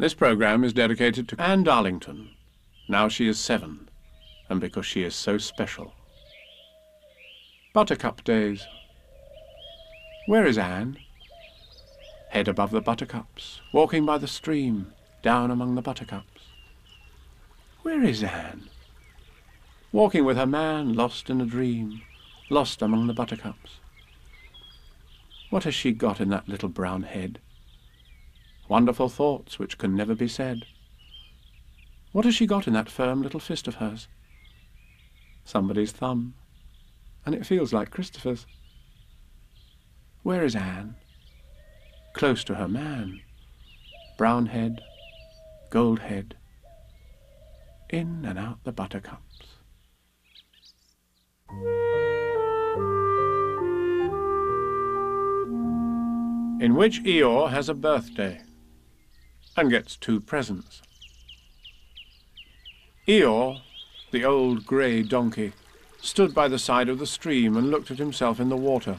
This programme is dedicated to Anne Darlington. Now she is 7, and because she is so special. Buttercup Days. Where is Anne? Head above the buttercups, walking by the stream, down among the buttercups. Where is Anne? Walking with her man, lost in a dream, lost among the buttercups. What has she got in that little brown head? Wonderful thoughts which can never be said. What has she got in that firm little fist of hers? Somebody's thumb, and it feels like Christopher's. Where is Anne? Close to her man. Brown head, gold head. In and out the buttercups. In which Eeyore has a birthday and gets 2 presents. Eeyore, the old grey donkey, stood by the side of the stream and looked at himself in the water.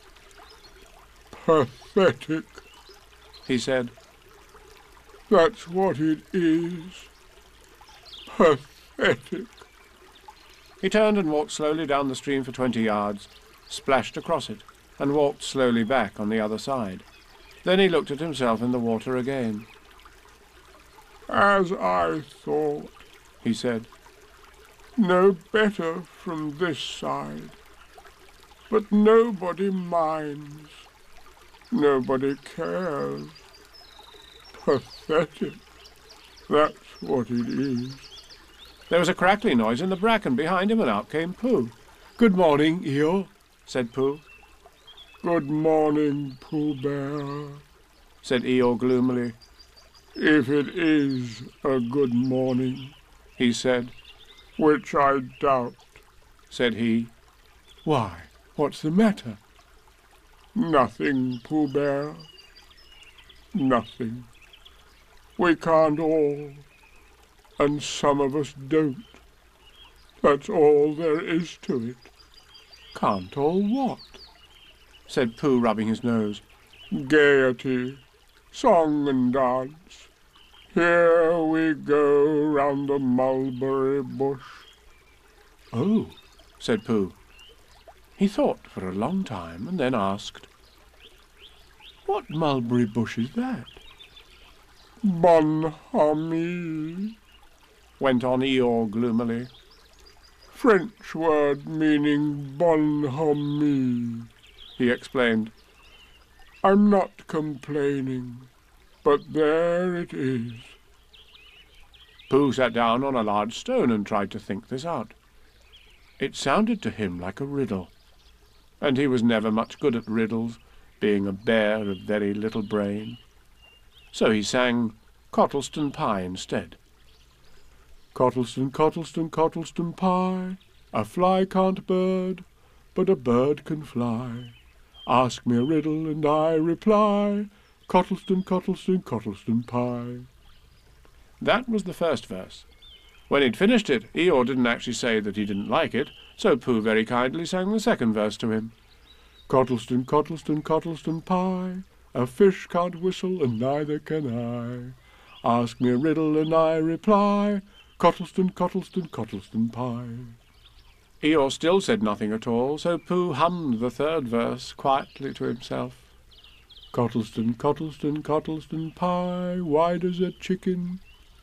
"Pathetic," he said. "That's what it is. Pathetic." He turned and walked slowly down the stream for 20 yards, splashed across it, and walked slowly back on the other side. Then he looked at himself in the water again. "As I thought," he said. "No better from this side. But nobody minds. Nobody cares. Pathetic. That's what it is." There was a crackling noise in the bracken behind him, and out came Pooh. "Good morning, Eeyore," said Pooh. "Good morning, Pooh Bear," said Eeyore gloomily. "If it is a good morning," he said. "Which I doubt," said he. "Why, what's the matter?" "Nothing, Pooh Bear. Nothing. We can't all, and some of us don't. That's all there is to it." "Can't all what?" said Pooh, rubbing his nose. "Gaiety, song and dance. Here we go round the mulberry bush." "Oh," said Pooh. He thought for a long time and then asked, "What mulberry bush is that?" "Bonhomie," went on Eeyore gloomily. "French word meaning bonhomie," he explained. "I'm not complaining, but there it is." Pooh sat down on a large stone and tried to think this out. It sounded to him like a riddle, and he was never much good at riddles, being a bear of very little brain. So he sang Cottleston Pie instead. "Cottleston, Cottleston, Cottleston Pie, a fly can't bird, but a bird can fly. Ask me a riddle and I reply, Cottleston, Cottleston, Cottleston Pie." That was the first verse. When he'd finished it, Eeyore didn't actually say that he didn't like it, so Pooh very kindly sang the second verse to him. "Cottleston, Cottleston, Cottleston Pie, a fish can't whistle and neither can I. Ask me a riddle and I reply, Cottleston, Cottleston, Cottleston Pie." Eeyore still said nothing at all, so Pooh hummed the third verse quietly to himself. "Cottleston, Cottleston, Cottleston Pie, why does a chicken—"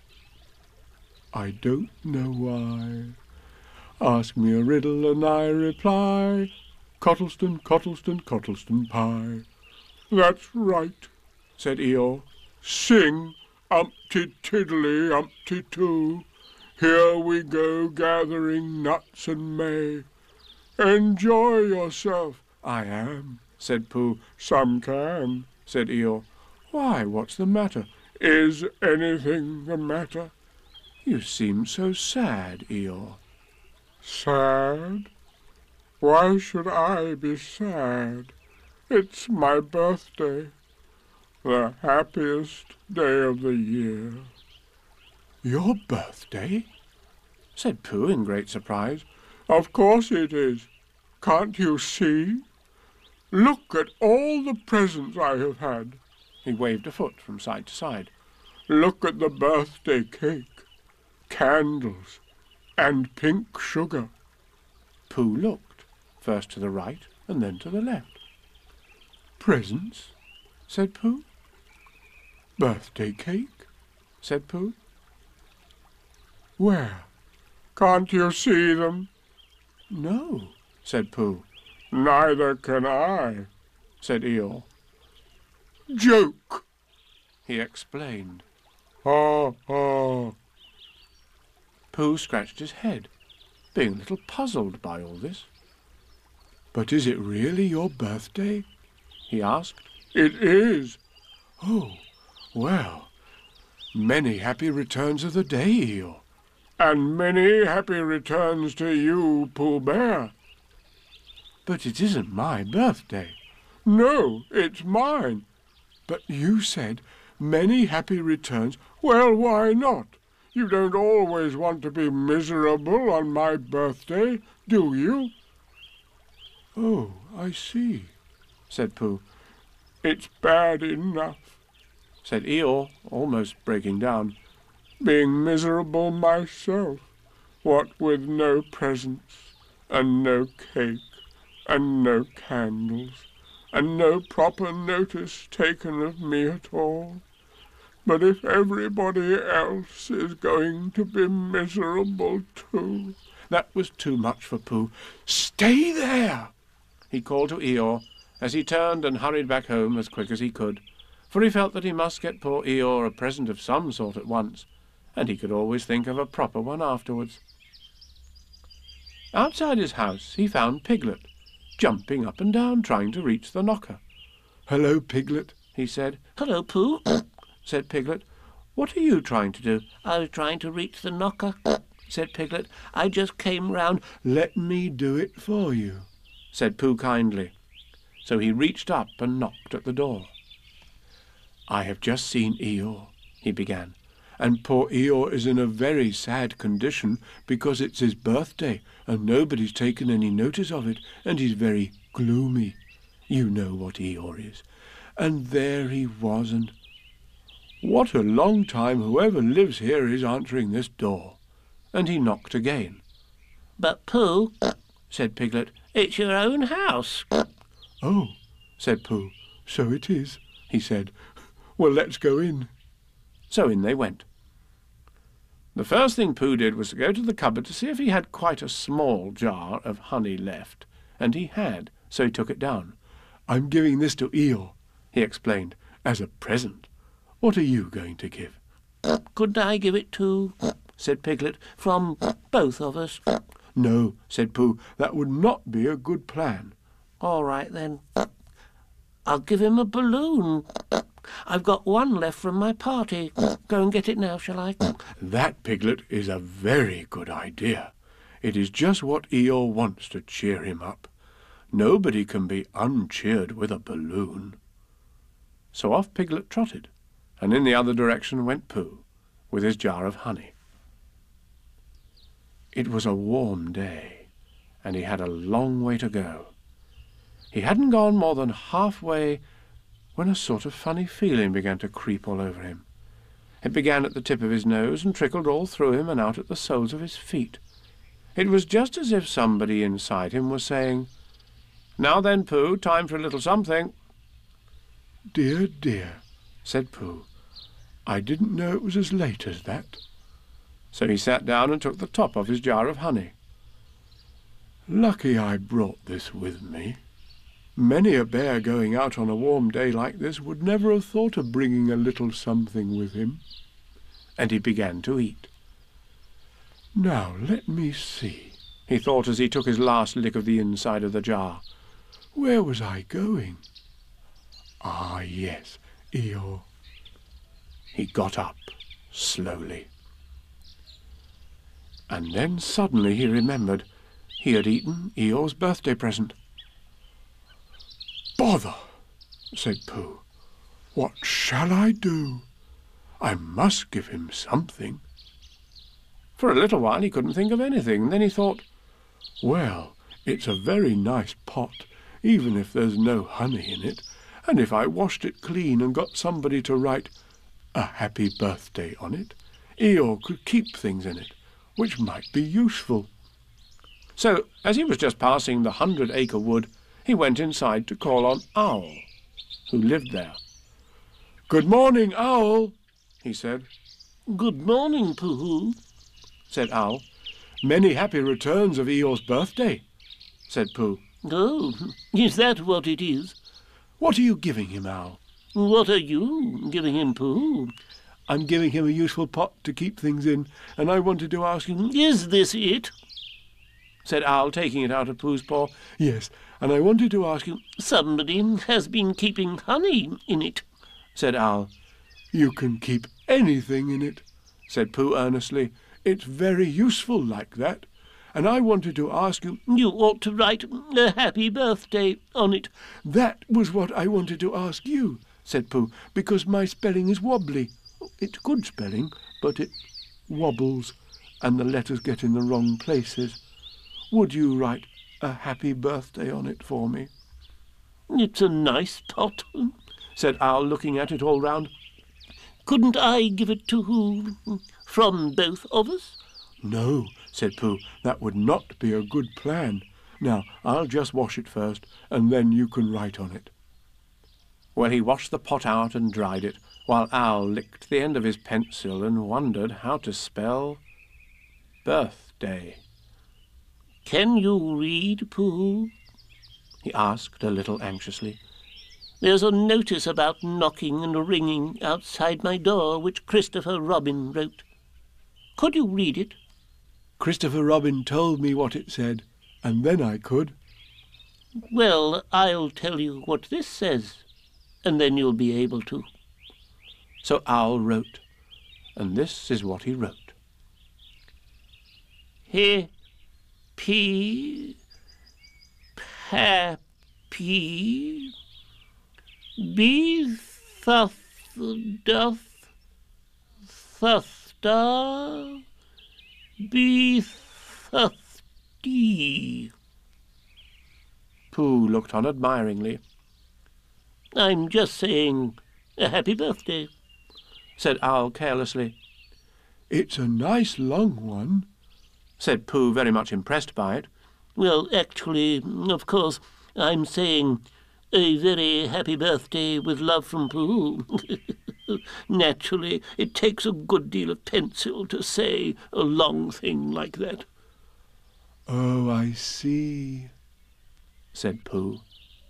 "I don't know why. Ask me a riddle and I reply, Cottleston, Cottleston, Cottleston Pie." "That's right," said Eeyore. "Sing umpty tiddly umpty too. Here we go gathering nuts and may. Enjoy yourself." "I am," said Pooh. "Some can," said Eeyore. "Why, what's the matter?" "Is anything the matter?" "You seem so sad, Eeyore." "Sad? Why should I be sad? It's my birthday, the happiest day of the year." "Your birthday?" said Pooh in great surprise. "Of course it is. Can't you see? Look at all the presents I have had." He waved a foot from side to side. Look at the birthday cake, candles, and pink sugar. Pooh looked, first to the right and then to the left. "Presents?" said Pooh. "Birthday cake?" said Pooh. Where? Can't you see them?" "No," said Pooh. "Neither can I," said Eeyore. "Joke!" he explained. Ha ha. Pooh scratched his head, being a little puzzled by all this. "But is it really your birthday?" he asked. "It is." "Oh, well, many happy returns of the day, Eeyore." "And many happy returns to you, Pooh Bear." "But it isn't my birthday." "No, it's mine." "But you said many happy returns." "Well, why not? You don't always want to be miserable on my birthday, do you?" "Oh, I see," said Pooh. "It's bad enough," said Eeyore, almost breaking down, "being miserable myself, what with no presents, and no cake, and no candles, and no proper notice taken of me at all. But if everybody else is going to be miserable too—" That was too much for Pooh. "Stay there!" he called to Eeyore, as he turned and hurried back home as quick as he could, for he felt that he must get poor Eeyore a present of some sort at once, and he could always think of a proper one afterwards. Outside his house he found Piglet, jumping up and down, trying to reach the knocker. "Hello, Piglet," he said. "Hello, Pooh," said Piglet. "What are you trying to do?" "I was trying to reach the knocker," said Piglet. "I just came round—" "Let me do it for you," said Pooh kindly. So he reached up and knocked at the door. "I have just seen Eeyore," he began, "and poor Eeyore is in a very sad condition because it's his birthday and nobody's taken any notice of it, and he's very gloomy. You know what Eeyore is. And there he was, and what a long time whoever lives here is answering this door." And he knocked again. "But, Pooh," said Piglet, "it's your own house." "Oh," said Pooh, "so it is," he said. "Well, let's go in." So in they went. The first thing Pooh did was to go to the cupboard to see if he had quite a small jar of honey left, and he had, so he took it down. "I'm giving this to Eeyore," he explained, "as a present. What are you going to give?" "Couldn't I give it to—" said Piglet, "from both of us?" "No," said Pooh, "that would not be a good plan." "All right, then. I'll give him a balloon. I've got one left from my party. Go and get it now, shall I?" "That, Piglet, is a very good idea. It is just what Eeyore wants to cheer him up. Nobody can be uncheered with a balloon." So off Piglet trotted, and in the other direction went Pooh, with his jar of honey. It was a warm day, and he had a long way to go. He hadn't gone more than halfway when a sort of funny feeling began to creep all over him. It began at the tip of his nose and trickled all through him and out at the soles of his feet. It was just as if somebody inside him was saying, "Now then, Pooh, time for a little something." "Dear, dear," said Pooh, "I didn't know it was as late as that." So he sat down and took the top off his jar of honey. "Lucky I brought this with me. Many a bear going out on a warm day like this would never have thought of bringing a little something with him." And he began to eat. "Now let me see," he thought as he took his last lick of the inside of the jar. "Where was I going? Ah, yes, Eeyore." He got up slowly. And then suddenly he remembered he had eaten Eeyore's birthday present. "Bother," said Pooh. "What shall I do? I must give him something." For a little while he couldn't think of anything. Then he thought, "Well, it's a very nice pot, even if there's no honey in it, and if I washed it clean and got somebody to write a happy birthday on it, Eeyore could keep things in it, which might be useful. So, as he was just passing the 100-acre wood, he went inside to call on Owl, who lived there. "Good morning, Owl," he said. "Good morning, Pooh," said Owl. "Many happy returns of Eeyore's birthday," said Pooh. "Oh, is that what it is? "What are you giving him, Owl?" What are you giving him, Pooh?" "I'm giving him a useful pot to keep things in, and I wanted to ask you—" "Is this it?" said Owl, taking it out of Pooh's paw. "Yes, and I wanted to ask you—" "Somebody has been keeping honey in it," said Owl. "You can keep anything in it," said Pooh earnestly. "It's very useful like that. And I wanted to ask you—" "You ought to write a happy birthday on it." "That was what I wanted to ask you," said Pooh, "because my spelling is wobbly. It's good spelling, but it wobbles, and the letters get in the wrong places. Would you write a happy birthday on it for me?" "It's a nice pot," said Owl, looking at it all round. "Couldn't I give it to who? From both of us?" "No," said Pooh, "that would not be a good plan. Now, I'll just wash it first, and then you can write on it." Well, he washed the pot out and dried it, while Owl licked the end of his pencil and wondered how to spell birthday. "Can you read, Pooh?" he asked a little anxiously. "There's a notice about knocking and ringing outside my door which Christopher Robin wrote. Could you read it?" "Christopher Robin told me what it said, and then I could." "Well, I'll tell you what this says, and then you'll be able to." So Owl wrote, and this is what he wrote. Happy, happy, be thuth doth thuster, be thusty. Pooh looked on admiringly. "I'm just saying a happy birthday," said Owl carelessly. "It's a nice long one," said Pooh, very much impressed by it. "Well, actually, of course, I'm saying a very happy birthday with love from Pooh. Naturally, it takes a good deal of pencil to say a long thing like that." "Oh, I see," said Pooh.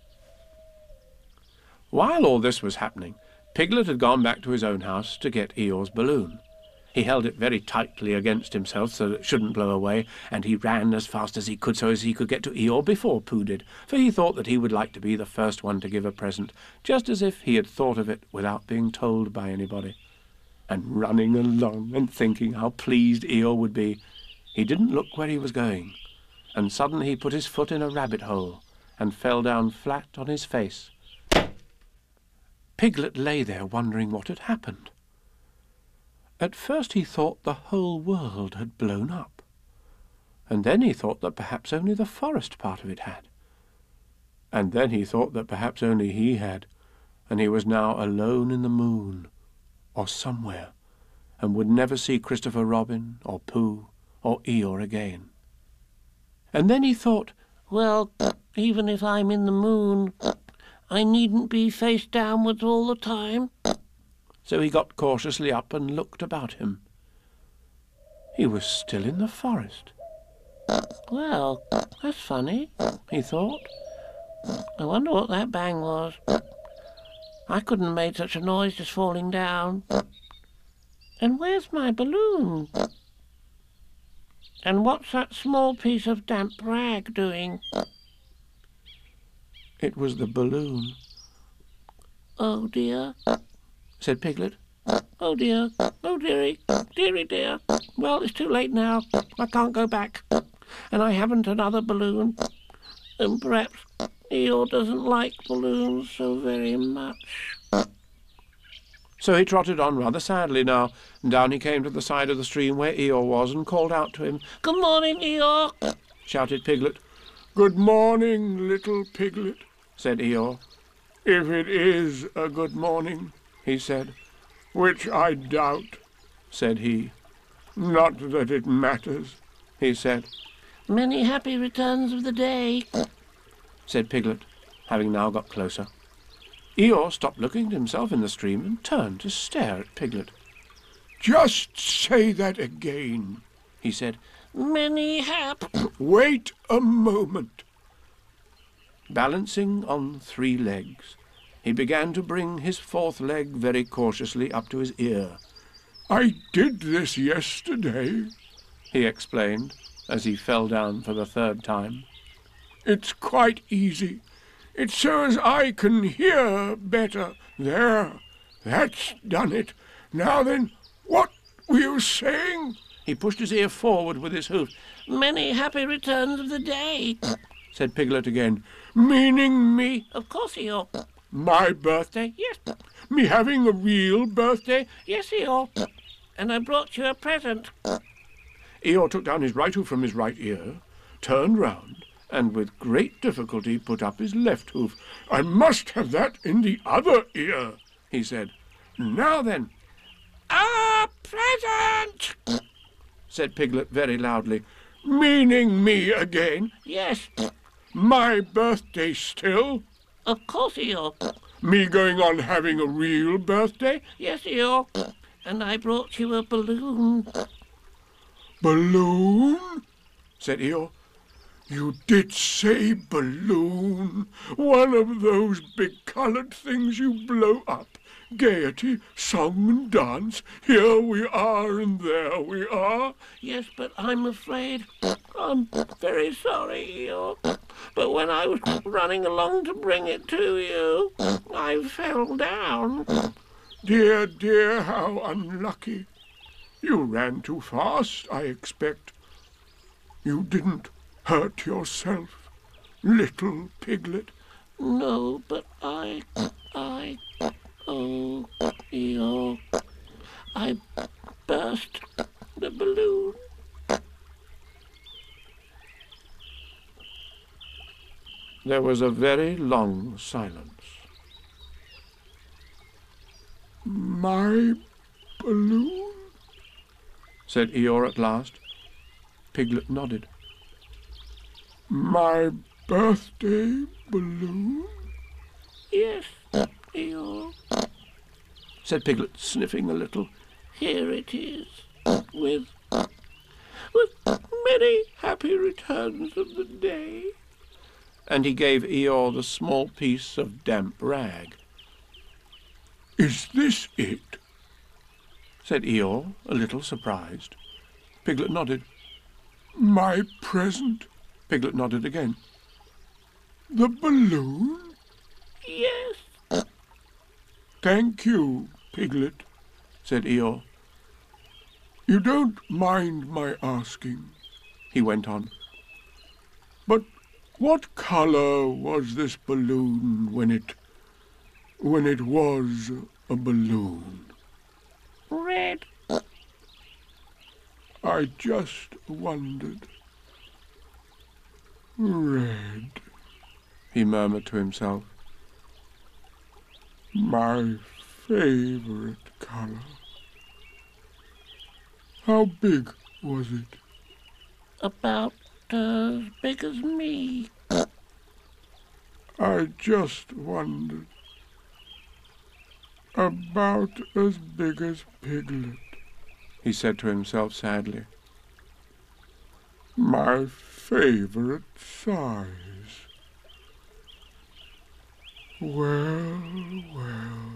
While all this was happening, Piglet had gone back to his own house to get Eeyore's balloon. He held it very tightly against himself so that it shouldn't blow away, and he ran as fast as he could so as he could get to Eeyore before Pooh did, for he thought that he would like to be the first one to give a present, just as if he had thought of it without being told by anybody. And running along and thinking how pleased Eeyore would be, he didn't look where he was going, and suddenly he put his foot in a rabbit hole and fell down flat on his face. Piglet lay there wondering what had happened. At first he thought the whole world had blown up, and then he thought that perhaps only the forest part of it had. And then he thought that perhaps only he had, and he was now alone in the moon, or somewhere, and would never see Christopher Robin, or Pooh, or Eeyore again. And then he thought, "Well, even if I'm in the moon, I needn't be face downwards all the time." So he got cautiously up and looked about him. He was still in the forest. "Well, that's funny," he thought. "I wonder what that bang was. I couldn't have made such a noise just falling down. And where's my balloon? And what's that small piece of damp rag doing?" It was the balloon. "Oh dear," said Piglet. "Oh dear, oh dearie, dearie dear. Well, it's too late now. I can't go back. And I haven't another balloon. And perhaps Eeyore doesn't like balloons so very much." So he trotted on rather sadly now, and down he came to the side of the stream where Eeyore was and called out to him. "Good morning, Eeyore," shouted Piglet. "Good morning, little Piglet," said Eeyore. "if it is a good morning," he said. which I doubt," said he. "Not that it matters," he said. "Many happy returns of the day," said Piglet, having now got closer. Eeyore stopped looking at himself in the stream and turned to stare at Piglet. "Just say that again," he said. "Many "Wait a moment." Balancing on 3 legs, he began to bring his 4th leg very cautiously up to his ear. "I did this yesterday," he explained, as he fell down for the 3rd time. "It's quite easy. It's so as I can hear better. There, that's done it. Now then, what were you saying?" He pushed his ear forward with his hoof. "Many happy returns of the day," said Piglet again. "Meaning me?" "Of course, Eeyore." "My birthday?" "Yes." "Me having a real birthday?" "Yes, Eeyore. And I brought you a present." Eeyore took down his right hoof from his right ear, turned round, and with great difficulty put up his left hoof. "I must have that in the other ear," he said. "Now then," "A present!" said Piglet very loudly. "Meaning me again?" "Yes." "My birthday still?" "Of course, Eeyore." "Me going on having a real birthday?" "Yes, Eeyore. And I brought you a balloon." "Balloon?" said Eeyore. "You did say balloon. One of those big coloured things you blow up. Gaiety, song and dance. Here we are and there we are." "Yes, but I'm afraid I'm very sorry, Eeyore. But when I was running along to bring it to you, I fell down." "Dear, dear, how unlucky. You ran too fast, I expect. You didn't hurt yourself, little Piglet?" "No, but oh, Eeyore, I burst the balloon." There was a very long silence. "My balloon?" said Eeyore at last. Piglet nodded. "My birthday balloon?" "Yes, Eeyore," said Piglet, sniffing a little. "Here it is, with many happy returns of the day." And he gave Eeyore the small piece of damp rag. "Is this it?" said Eeyore, a little surprised. Piglet nodded. "My present?" Piglet nodded again. "The balloon?" "Yes." "Thank you, Piglet," said Eeyore. "You don't mind my asking," he went on, "but what colour was this balloon when it was a balloon?" "Red." "I just wondered. Red," he murmured to himself. "My favourite colour. How big was it?" "About as big as me." "I just wondered. About as big as Piglet," he said to himself sadly. "My favourite size. Well, well."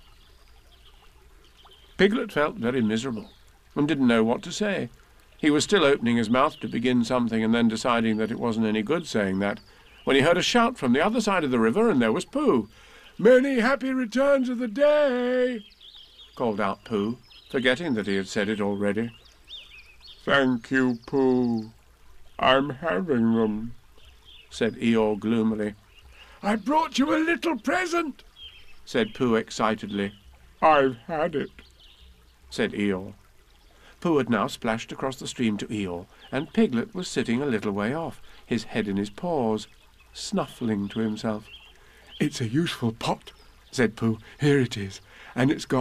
Piglet felt very miserable and didn't know what to say. He was still opening his mouth to begin something and then deciding that it wasn't any good saying that, when he heard a shout from the other side of the river, and there was Pooh. "Many happy returns of the day," called out Pooh, forgetting that he had said it already. "Thank you, Pooh. I'm having them," said Eeyore gloomily. "I brought you a little present," said Pooh excitedly. "I've had it," said Eeyore. Pooh had now splashed across the stream to Eeyore, and Piglet was sitting a little way off, his head in his paws, snuffling to himself. "It's a useful pot," said Pooh. "Here it is, and it's got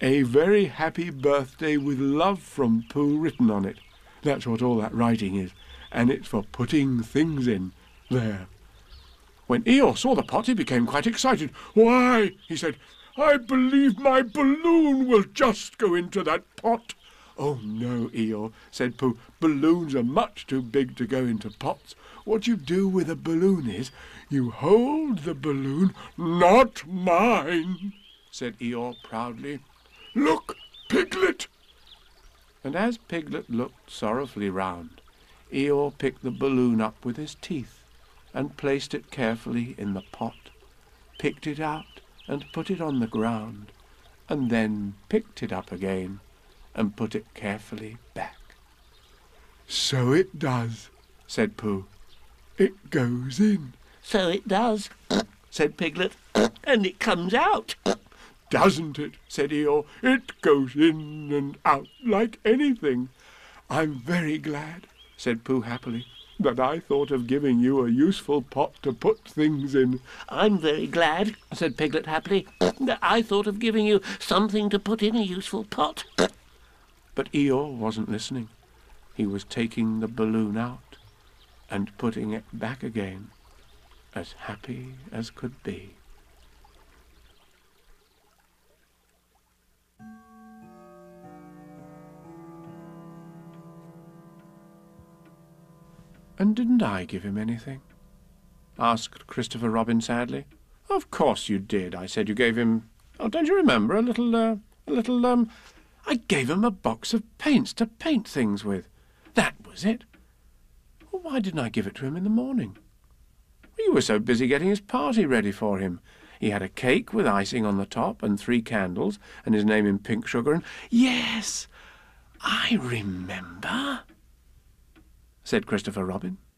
"A very happy birthday with love from Pooh written on it. That's what all that writing is, and it's for putting things in. There." When Eeyore saw the pot, he became quite excited. "Why," he said, "I believe my balloon will just go into that pot." "Oh, no, Eeyore," said Pooh. "Balloons are much too big to go into pots. What you do with a balloon is, you hold the balloon—" "Not mine," said Eeyore proudly. "Look, Piglet!" And as Piglet looked sorrowfully round, Eeyore picked the balloon up with his teeth and placed it carefully in the pot, picked it out and put it on the ground, and then picked it up again and put it carefully back. "So it does," said Pooh. "It goes in." "So it does," said Piglet, "and it comes out." "Doesn't it?" said Eeyore. "It goes in and out like anything." "I'm very glad," said Pooh happily, "that I thought of giving you a useful pot to put things in." "I'm very glad," said Piglet happily, "that I thought of giving you something to put in a useful pot." But Eeyore wasn't listening. He was taking the balloon out and putting it back again, as happy as could be. "And didn't I give him anything?" asked Christopher Robin sadly. "Of course you did. I said you gave him... Oh, don't you remember? I gave him a box of paints to paint things with. That was it. Well, why didn't I give it to him in the morning? You were so busy getting his party ready for him. He had a cake with icing on the top and 3 candles and his name in pink sugar and—" "Yes, I remember," said Christopher Robin.